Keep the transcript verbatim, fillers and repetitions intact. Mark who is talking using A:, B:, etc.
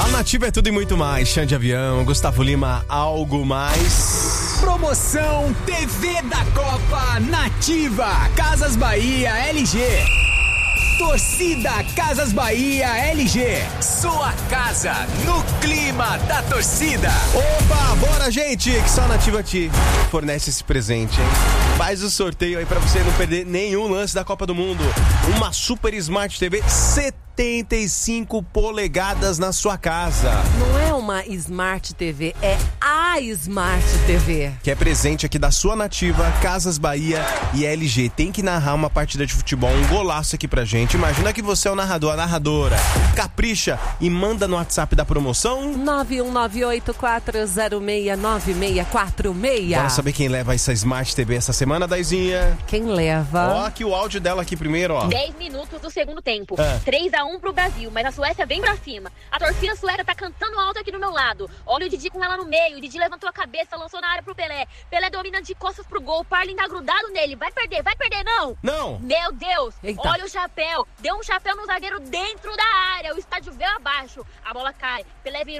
A: Nativa é tudo e muito mais. Xande Avião, Gustavo Lima, algo mais.
B: Promoção T V da Copa Nativa, Casas Bahia L G. Torcida Casas Bahia L G. Sua casa no clima da torcida.
A: Opa, bora gente, que só a Nativa te fornece esse presente, hein? Faz o sorteio aí pra você não perder nenhum lance da Copa do Mundo. Uma Super Smart T V setenta e cinco polegadas na sua casa.
C: Não é uma Smart T V, é a Smart T V.
A: Que é presente aqui da sua Nativa, Casas Bahia e L G. Tem que narrar uma partida de futebol, um golaço aqui pra gente. Imagina que você é o narrador, a narradora. Capricha e manda no WhatsApp da promoção
C: nove um nove oito quatro zero seis nove seis quatro seis.
A: Bora saber quem leva essa Smart T V essa semana, Daizinha?
C: Quem leva?
A: Ó, aqui o áudio dela aqui primeiro, ó.
D: dez minutos do segundo tempo.
A: É.
D: três a um pro Brasil, mas a Suécia vem pra cima. A torcida sueca tá cantando alto aqui do meu lado. Olha o Didi com ela no meio. O Didi levantou a cabeça, lançou na área pro Pelé. Pelé domina de costas pro gol. O Parlin tá grudado nele. Vai perder, vai perder, não!
A: Não!
D: Meu Deus!
C: Eita.
D: Olha o chapéu. Deu um chapéu no zagueiro dentro da área. O estádio veio abaixo. A bola cai. Pelé virou.